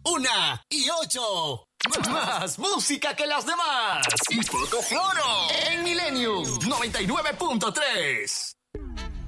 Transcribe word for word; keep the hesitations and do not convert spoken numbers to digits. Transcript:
una y ocho. Más música que las demás. Y poco floro. En Millennium noventa y nueve punto tres.